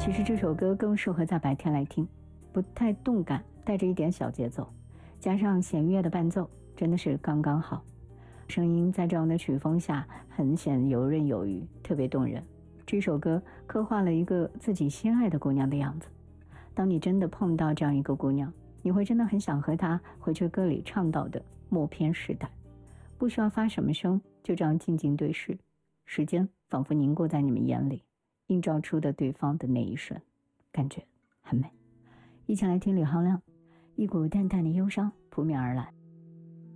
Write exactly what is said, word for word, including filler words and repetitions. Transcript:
其实这首歌更适合在白天来听，不太动感，带着一点小节奏，加上弦乐的伴奏，真的是刚刚好。声音在这样的曲风下很显游刃有余，特别动人。这首歌刻画了一个自己心爱的姑娘的样子。当你真的碰到这样一个姑娘，你会真的很想和她回去歌里唱到的默片时代，不需要发什么声，就这样静静对视，时间仿佛凝固在你们眼里，映照出的对方的那一瞬，感觉很美。一起来听李浩亮，一股淡淡的忧伤扑面而来。